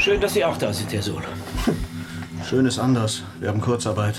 Schön, dass Sie auch da sind, Herr Sohl. Schön ist anders. Wir haben Kurzarbeit.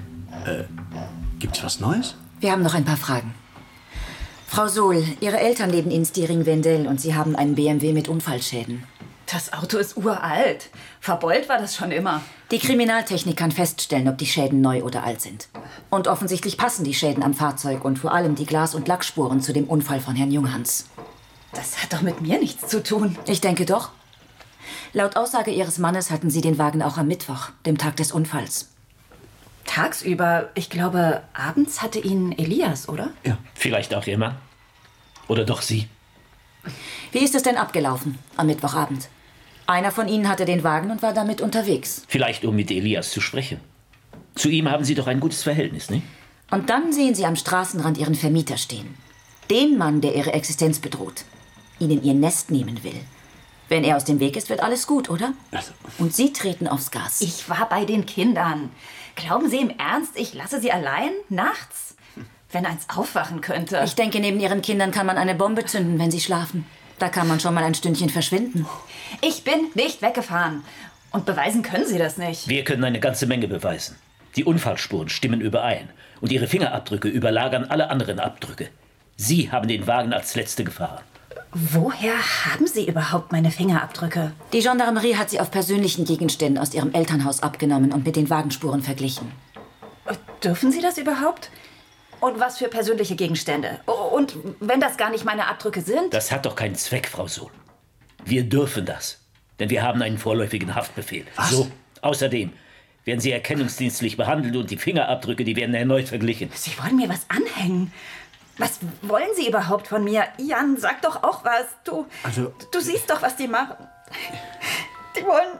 Gibt's was Neues? Wir haben noch ein paar Fragen. Frau Sohl, Ihre Eltern leben in Stiring-Wendell und Sie haben einen BMW mit Unfallschäden. Das Auto ist uralt. Verbeult war das schon immer. Die Kriminaltechnik kann feststellen, ob die Schäden neu oder alt sind. Und offensichtlich passen die Schäden am Fahrzeug und vor allem die Glas- und Lackspuren zu dem Unfall von Herrn Junghans. Das hat doch mit mir nichts zu tun. Ich denke doch. Laut Aussage Ihres Mannes hatten Sie den Wagen auch am Mittwoch, dem Tag des Unfalls. Tagsüber, ich glaube, abends hatte ihn Elias, oder? Ja. Vielleicht auch Ihr Mann? Oder doch Sie? Wie ist es denn abgelaufen am Mittwochabend? Einer von Ihnen hatte den Wagen und war damit unterwegs. Vielleicht, um mit Elias zu sprechen. Zu ihm haben Sie doch ein gutes Verhältnis, nicht? Und dann sehen Sie am Straßenrand Ihren Vermieter stehen. Den Mann, der Ihre Existenz bedroht. Ihnen Ihr Nest nehmen will. Wenn er aus dem Weg ist, wird alles gut, oder? Und Sie treten aufs Gas. Ich war bei den Kindern. Glauben Sie im Ernst, ich lasse sie allein? Nachts? Wenn eins aufwachen könnte. Ich denke, neben Ihren Kindern kann man eine Bombe zünden, wenn sie schlafen. Da kann man schon mal ein Stündchen verschwinden. Ich bin nicht weggefahren. Und beweisen können Sie das nicht. Wir können eine ganze Menge beweisen. Die Unfallspuren stimmen überein. Und Ihre Fingerabdrücke überlagern alle anderen Abdrücke. Sie haben den Wagen als Letzte gefahren. Woher haben Sie überhaupt meine Fingerabdrücke? Die Gendarmerie hat sie auf persönlichen Gegenständen aus ihrem Elternhaus abgenommen und mit den Wagenspuren verglichen. Dürfen Sie das überhaupt? Und was für persönliche Gegenstände? Und wenn das gar nicht meine Abdrücke sind? Das hat doch keinen Zweck, Frau Sohl. Wir dürfen das. Denn wir haben einen vorläufigen Haftbefehl. Was? So, außerdem werden Sie erkennungsdienstlich behandelt und die Fingerabdrücke, die werden erneut verglichen. Sie wollen mir was anhängen. Was wollen Sie überhaupt von mir? Jan, sag doch auch was. Du siehst doch, was die machen. Die wollen...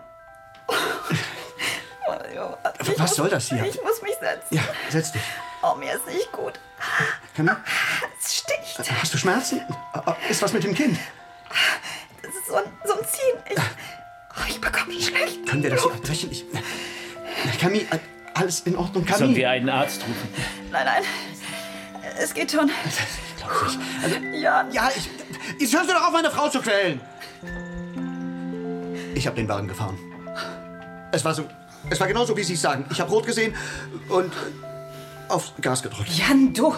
Was soll das hier? Ich muss mich setzen. Ja, setz dich. Oh, mir ist nicht gut. Camille? Es sticht. Hast du Schmerzen? Ist was mit dem Kind? Das ist so ein Ziehen. Ich bekomme schlecht. Können wir das hier abbrechen? Camille, alles in Ordnung, Camille? Sollen wir einen Arzt rufen? Nein. Es geht schon. Ich glaub's nicht. Also, Jan. ja, jetzt hörst du doch auf, meine Frau zu quälen. Ich habe den Wagen gefahren. Es war genauso, wie Sie es sagen. Ich habe rot gesehen und aufs Gas gedrückt. Jan, du...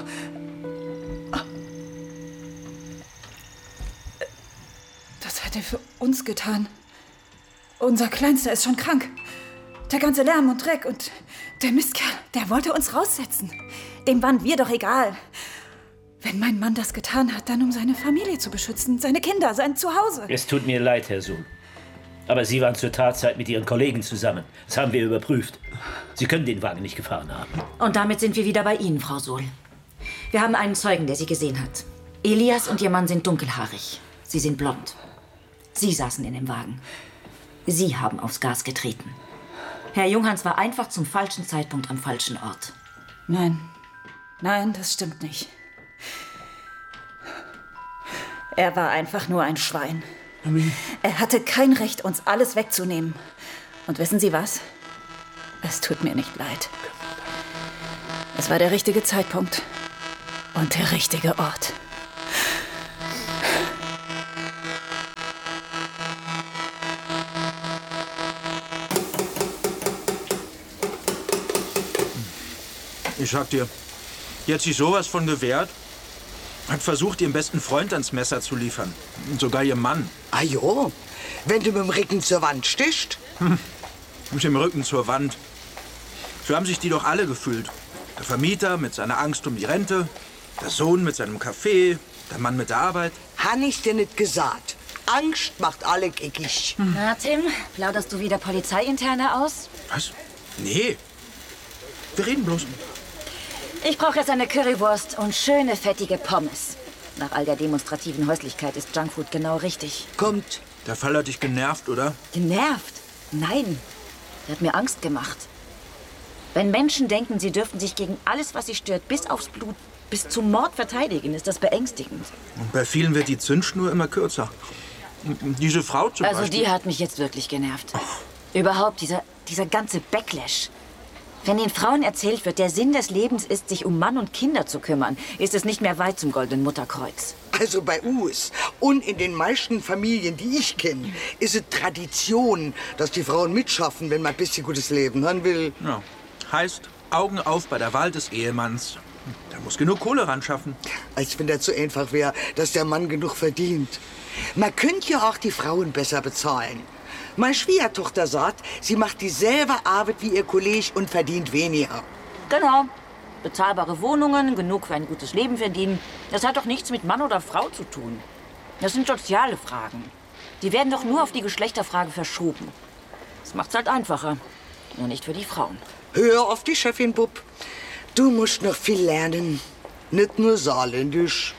Das hat er für uns getan. Unser Kleinster ist schon krank. Der ganze Lärm und Dreck und der Mistkerl, der wollte uns raussetzen. Dem waren wir doch egal. Wenn mein Mann das getan hat, dann um seine Familie zu beschützen, seine Kinder, sein Zuhause. Es tut mir leid, Herr Sohl. Aber Sie waren zur Tatzeit mit Ihren Kollegen zusammen. Das haben wir überprüft. Sie können den Wagen nicht gefahren haben. Und damit sind wir wieder bei Ihnen, Frau Sohl. Wir haben einen Zeugen, der Sie gesehen hat. Elias und Ihr Mann sind dunkelhaarig. Sie sind blond. Sie saßen in dem Wagen. Sie haben aufs Gas getreten. Herr Junghans war einfach zum falschen Zeitpunkt am falschen Ort. Nein, das stimmt nicht. Er war einfach nur ein Schwein. Er hatte kein Recht, uns alles wegzunehmen. Und wissen Sie was? Es tut mir nicht leid. Es war der richtige Zeitpunkt und der richtige Ort. Ich sag dir, die hat sich sowas von gewehrt. Hat versucht, ihren besten Freund ans Messer zu liefern. Und sogar ihr Mann. Ah jo, wenn du mit dem Rücken zur Wand stichst. Mit dem Rücken zur Wand. So haben sich die doch alle gefühlt. Der Vermieter mit seiner Angst um die Rente, der Sohn mit seinem Kaffee, der Mann mit der Arbeit. Han ich dir nicht gesagt. Angst macht alle geckig. Na, Tim, plauderst du wieder Polizeiinterne aus? Was? Nee. Wir reden bloß. Ich brauche jetzt eine Currywurst und schöne, fettige Pommes. Nach all der demonstrativen Häuslichkeit ist Junkfood genau richtig. Kommt. Der Fall hat dich genervt, oder? Genervt? Nein. Der hat mir Angst gemacht. Wenn Menschen denken, sie dürften sich gegen alles, was sie stört, bis aufs Blut, bis zum Mord verteidigen, ist das beängstigend. Und bei vielen wird die Zündschnur immer kürzer. Diese Frau zum Also Beispiel. die hat mich jetzt wirklich genervt. Überhaupt, dieser ganze Backlash. Wenn den Frauen erzählt wird, der Sinn des Lebens ist, sich um Mann und Kinder zu kümmern, ist es nicht mehr weit zum Goldenen Mutterkreuz. Also bei uns und in den meisten Familien, die ich kenne, ist es Tradition, dass die Frauen mitschaffen, wenn man ein bisschen gutes Leben haben will. Ja. Heißt, Augen auf bei der Wahl des Ehemanns. Der muss genug Kohle ran schaffen. Als wenn das so einfach wäre, dass der Mann genug verdient. Man könnte ja auch die Frauen besser bezahlen. Meine Schwiegertochter sagt, sie macht dieselbe Arbeit wie ihr Kollege und verdient weniger. Genau. Bezahlbare Wohnungen, genug für ein gutes Leben verdienen. Das hat doch nichts mit Mann oder Frau zu tun. Das sind soziale Fragen. Die werden doch nur auf die Geschlechterfrage verschoben. Das macht's halt einfacher. Nur nicht für die Frauen. Hör auf die Chefin, Bub. Du musst noch viel lernen. Nicht nur saarländisch.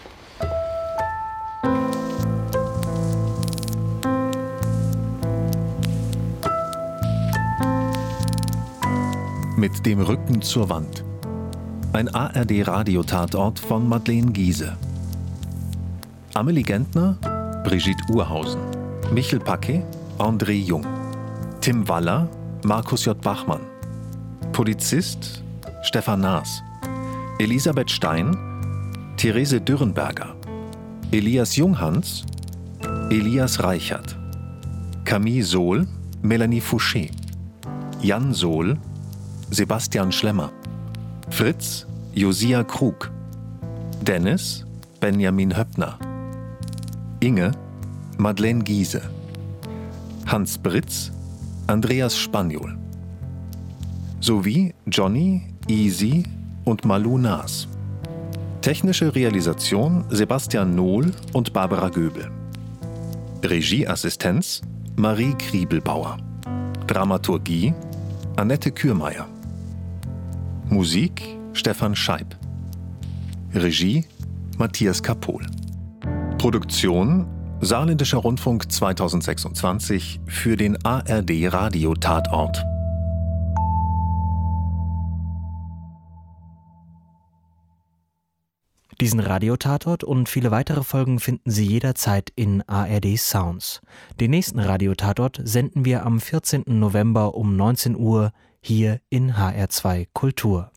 Mit dem Rücken zur Wand. Ein ARD-Radiotatort von Madeleine Giese. Amelie Gentner, Brigitte Urhausen. Michel Paquet, André Jung. Tim Waller, Markus J. Bachmann. Polizist, Stefan Naas. Elisabeth Stein, Therese Dürrenberger. Elias Junghans, Elias Reichert. Camille Sohl, Melanie Fouché. Jan Sohl, Sebastian Schlemmer. Fritz, Josia Krug. Dennis, Benjamin Höppner. Inge, Madeleine Giese. Hans Britz, Andreas Spaniol. Sowie Johnny, Easy und Malou Naas. Technische Realisation Sebastian Nohl und Barbara Göbel. Regieassistenz Marie Kriebelbauer. Dramaturgie Annette Kürmeier. Musik Stefan Scheib. Regie Matthias Kapohl. Produktion Saarländischer Rundfunk 2026 für den ARD Radio-Tatort. Diesen Radiotatort und viele weitere Folgen finden Sie jederzeit in ARD Sounds. Den nächsten Radiotatort senden wir am 14. November um 19 Uhr hier in HR2 Kultur.